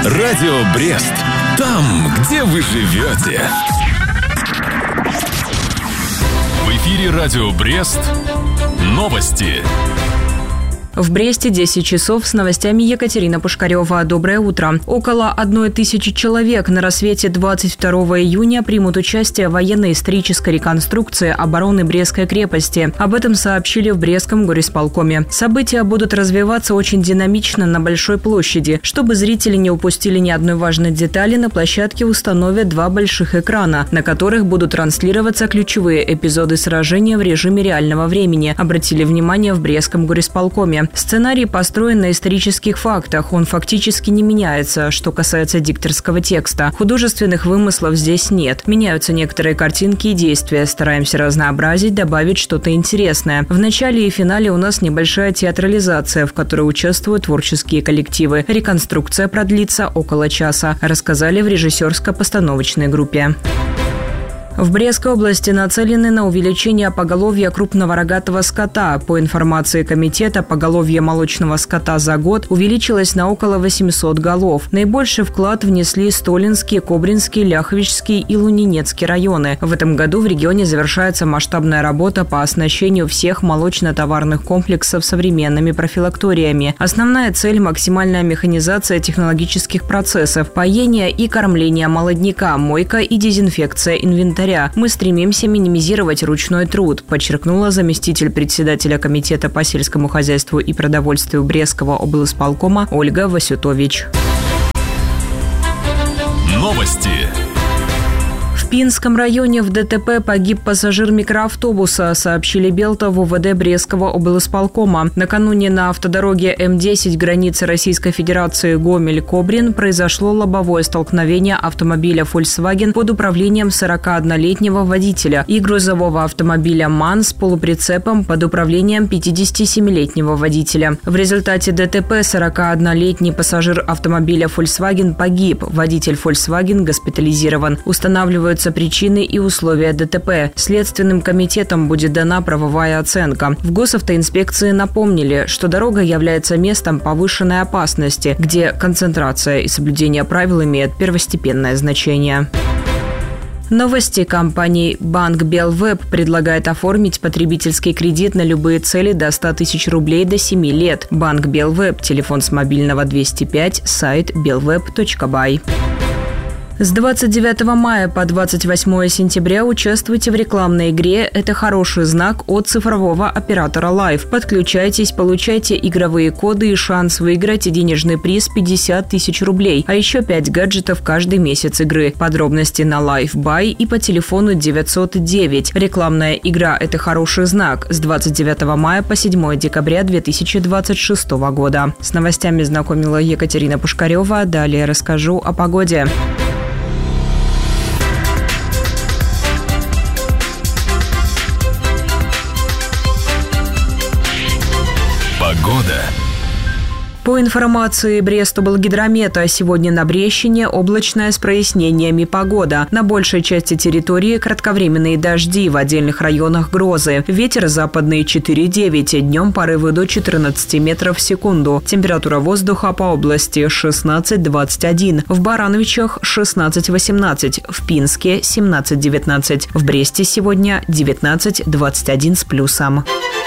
Радио Брест. Там, где вы живете. В эфире Радио Брест. Новости. В Бресте 10 часов с новостями Екатерина Пушкарева. Доброе утро. Около 1000 человек на рассвете 22 июня примут участие в военно-исторической реконструкции обороны Брестской крепости. Об этом сообщили в Брестском горисполкоме. События будут развиваться очень динамично на Большой площади. Чтобы зрители не упустили ни одной важной детали, на площадке установят 2 больших экрана, на которых будут транслироваться ключевые эпизоды сражения в режиме реального времени, обратили внимание в Брестском горисполкоме. Сценарий построен на исторических фактах, он фактически не меняется, что касается дикторского текста. Художественных вымыслов здесь нет. Меняются некоторые картинки и действия. Стараемся разнообразить, добавить что-то интересное. В начале и финале у нас небольшая театрализация, в которой участвуют творческие коллективы. Реконструкция продлится около часа, рассказали в режиссерско-постановочной группе. В Брестской области нацелены на увеличение поголовья крупного рогатого скота. По информации комитета, поголовье молочного скота за год увеличилось на около 800 голов. Наибольший вклад внесли Столинский, Кобринский, Ляховичский и Лунинецкий районы. В этом году в регионе завершается масштабная работа по оснащению всех молочно-товарных комплексов современными профилакториями. Основная цель – максимальная механизация технологических процессов, поение и кормление молодняка, мойка и дезинфекция инвентаря. Мы стремимся минимизировать ручной труд, подчеркнула заместитель председателя комитета по сельскому хозяйству и продовольствию Брестского облисполкома Ольга Васютович. Новости. В Пинском районе в ДТП погиб пассажир микроавтобуса, сообщили Белта в УВД Брестского облисполкома. Накануне на автодороге М10 границы Российской Федерации Гомель-Кобрин произошло лобовое столкновение автомобиля Volkswagen под управлением 41-летнего водителя и грузового автомобиля МАН с полуприцепом под управлением 57-летнего водителя. В результате ДТП 41-летний пассажир автомобиля Volkswagen погиб. Водитель Volkswagen госпитализирован. Устанавливаются причины и условия ДТП. Следственным комитетом будет дана правовая оценка. В госавтоинспекции напомнили, что дорога является местом повышенной опасности, где концентрация и соблюдение правил имеют первостепенное значение. Новости компании «Банк Белвеб» предлагает оформить потребительский кредит на любые цели до 100 тысяч рублей до 7 лет. Банк Белвеб, телефон с мобильного 205, сайт belweb.by. С 29 мая по 28 сентября участвуйте в рекламной игре «Это хороший знак» от цифрового оператора Life. Подключайтесь, получайте игровые коды и шанс выиграть денежный приз 50 тысяч рублей, а еще 5 гаджетов каждый месяц игры. Подробности на Life.by и по телефону 909. Рекламная игра «Это хороший знак» с 29 мая по 7 декабря 2026 года. С новостями знакомила Екатерина Пушкарева. Далее расскажу о погоде. Погода. По информации Брестоблгидромета, сегодня на Брещине облачная с прояснениями погода. На большей части территории кратковременные дожди, в отдельных районах грозы. Ветер западный 4,9, днем порывы до 14 метров в секунду. Температура воздуха по области 16-21, в Барановичах 16-18, в Пинске 17-19, в Бресте сегодня 19-21 с плюсом.